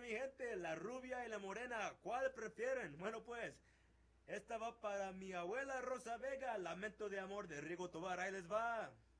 mi gente, la rubia y la morena, ¿cuál prefieren? Bueno pues, esta va para mi abuela Rosa Vega, Lamento de amor de Rigo Tobar, ahí les va.